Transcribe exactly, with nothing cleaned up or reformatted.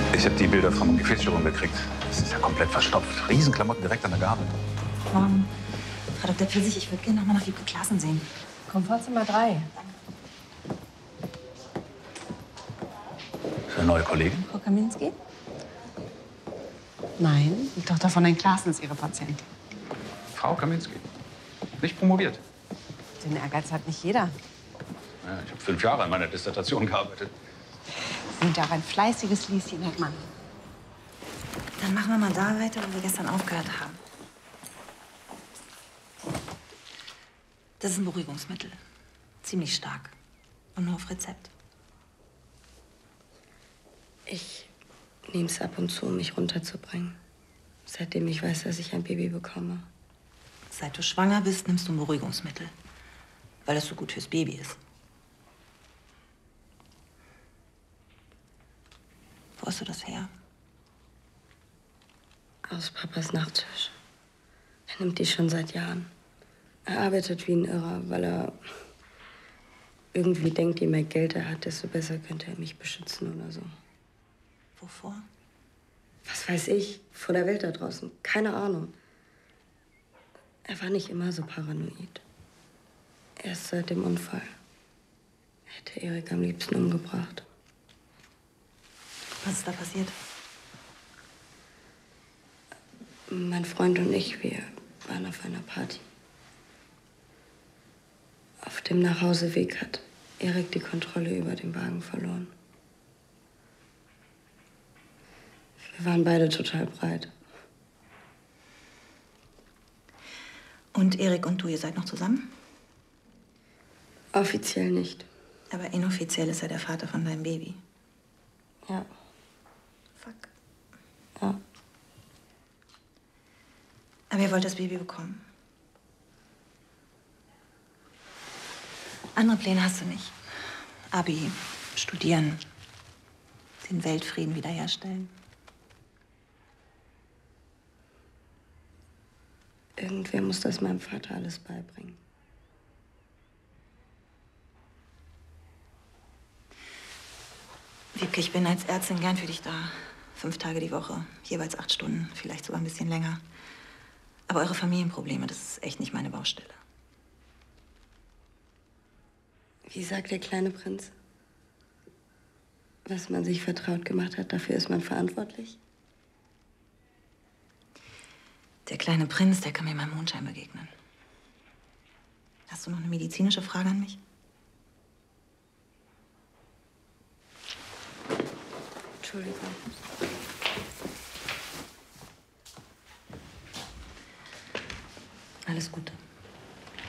Ich habe die Bilder vom Gefäßstörung gekriegt. Das ist ja komplett verstopft. Riesenklamotten direkt an der Gabel. Morgen. Frau Doktor Pfirsich, ich würde gerne noch mal nach Wiebke Klassen sehen. Komfortzimmer drei. Ist eine neue Kollegin? Frau Kaminski? Nein, die Tochter von Herrn Klaassen ist ihre Patientin. Frau Kaminski. Nicht promoviert. Den Ehrgeiz hat nicht jeder. Ja, ich habe fünf Jahre an meiner Dissertation gearbeitet. Sie sind auch ein fleißiges Lieschen, Herr Mann. Dann machen wir mal da weiter, wo wir gestern aufgehört haben. Das ist ein Beruhigungsmittel. Ziemlich stark. Und nur auf Rezept. Ich nehme es ab und zu, um mich runterzubringen. Seitdem ich weiß, dass ich ein Baby bekomme. Seit du schwanger bist, nimmst du ein Beruhigungsmittel. Weil das so gut fürs Baby ist. Wo hast du das her? Aus Papas Nachttisch. Er nimmt die schon seit Jahren. Er arbeitet wie ein Irrer, weil er irgendwie denkt, je mehr Geld er hat, desto besser könnte er mich beschützen oder so. Wovor? Was weiß ich, vor der Welt da draußen. Keine Ahnung. Er war nicht immer so paranoid. Erst seit dem Unfall. Er hätte Erik am liebsten umgebracht. Was ist da passiert? Mein Freund und ich, wir waren auf einer Party. Auf dem Nachhauseweg hat Erik die Kontrolle über den Wagen verloren. Wir waren beide total breit. Und Erik und du, ihr seid noch zusammen? Offiziell nicht. Aber inoffiziell ist er der Vater von deinem Baby. Ja. Fuck. Ja. Aber ihr wollt das Baby bekommen. Andere Pläne hast du nicht. Abi, studieren, den Weltfrieden wiederherstellen. Irgendwer muss das meinem Vater alles beibringen. Wiebke, ich bin als Ärztin gern für dich da. Fünf Tage die Woche, jeweils acht Stunden, vielleicht sogar ein bisschen länger. Aber eure Familienprobleme, das ist echt nicht meine Baustelle. Wie sagt der kleine Prinz? Was man sich vertraut gemacht hat, dafür ist man verantwortlich? Der kleine Prinz, der kann mir beim Mondschein begegnen. Hast du noch eine medizinische Frage an mich? Entschuldigung. Alles Gute.